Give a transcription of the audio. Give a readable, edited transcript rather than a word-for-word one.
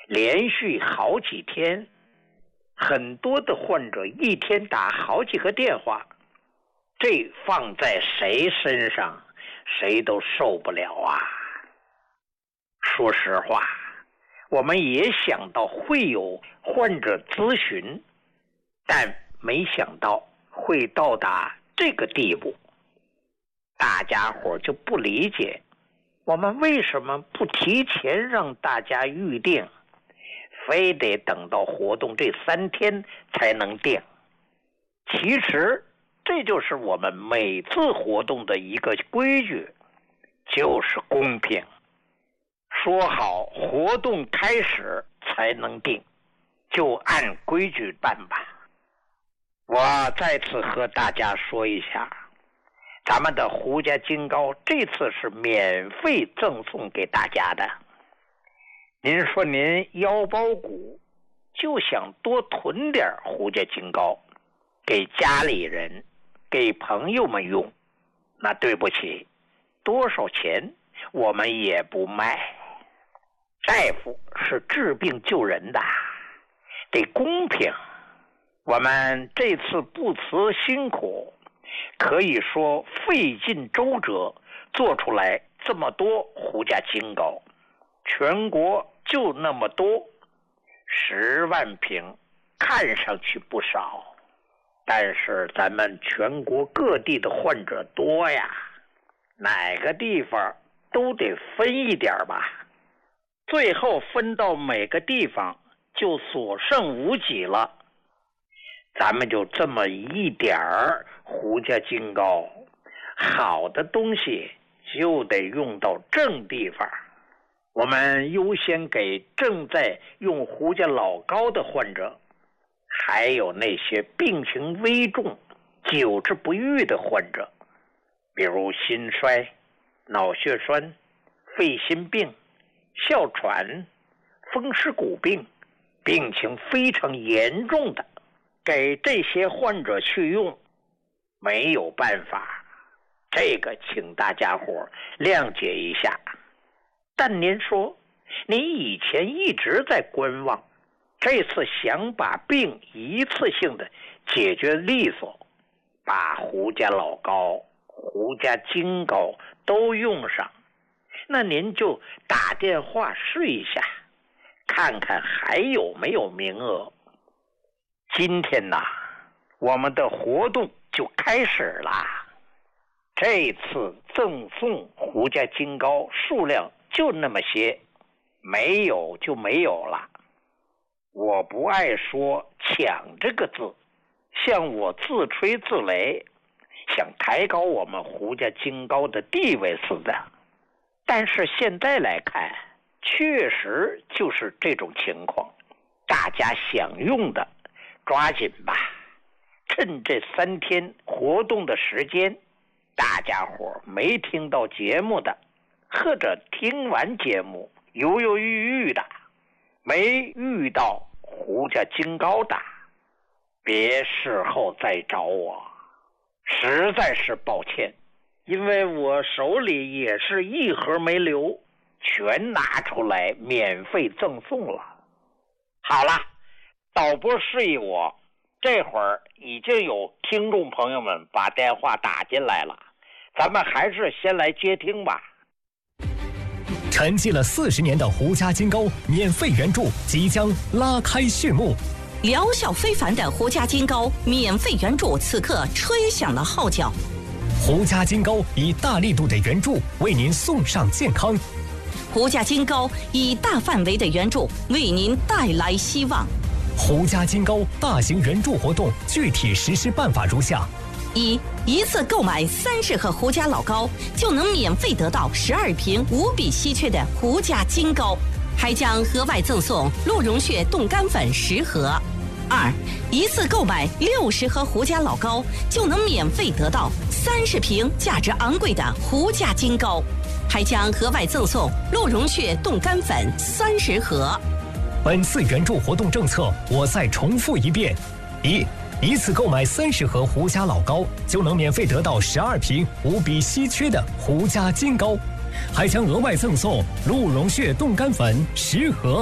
连续好几天，很多的患者一天打好几个电话，这放在谁身上谁都受不了啊。说实话，我们也想到会有患者咨询，但没想到会到达这个地步。大家伙就不理解，我们为什么不提前让大家预定，非得等到活动这3天才能定。其实这就是我们每次活动的一个规矩，就是公平。说好活动开始才能定，就按规矩办吧。我再次和大家说一下，咱们的胡家金糕这次是免费赠送给大家的。您说您腰包鼓就想多囤点胡家金糕给家里人给朋友们用，那对不起，多少钱我们也不卖。大夫是治病救人的，得公平。我们这次不辞辛苦，可以说费尽周折做出来这么多胡家金糕，全国就那么多，10万瓶，看上去不少，但是咱们全国各地的患者多呀，哪个地方都得分一点吧，最后分到每个地方就所剩无几了。咱们就这么一点儿胡家金糕，好的东西就得用到正地方。我们优先给正在用胡家老膏的患者，还有那些病情危重、久治不愈的患者，比如心衰、脑血栓、肺心病、哮喘、风湿骨病，病情非常严重的，给这些患者去用，没有办法，这个请大家伙谅解一下。但您说，您以前一直在观望，这次想把病一次性的解决利索，把胡家老膏、胡家金膏都用上，那您就打电话试一下，看看还有没有名额。今天呐，我们的活动就开始了。这次赠送胡家金膏数量就那么些，没有就没有了。我不爱说抢这个字，像我自吹自擂，想抬高我们胡家金膏的地位似的。但是现在来看，确实就是这种情况，大家想用的抓紧吧，趁这3天活动的时间，大家伙没听到节目的，或者听完节目犹犹豫豫的，没遇到胡家金膏的，别事后再找我，实在是抱歉，因为我手里也是一盒没留，全拿出来免费赠送了。好了，导播示意我，这会儿已经有听众朋友们把电话打进来了，咱们还是先来接听吧。 沉寂了40年的胡家金膏免费援助即将拉开序幕， 疗效非凡的胡家金膏免费援助此刻吹响了号角。 胡家金膏以大力度的援助为您送上健康， 胡家金膏以大范围的援助为您带来希望。 胡家金膏大型援助活动具体实施办法如下： 一次购买30盒胡家老膏，就能免费得到12瓶无比稀缺的胡家金膏，还将额外赠送鹿茸血冻干粉10盒。一次购买60盒胡家老膏，就能免费得到30瓶价值昂贵的胡家金膏，还将额外赠送鹿茸血冻干粉30盒。 本次援助活动政策我再重复一遍：一次购买30盒胡家老膏，就能免费得到12瓶无比稀缺的胡家金膏，还将额外赠送鹿茸血冻干粉10盒。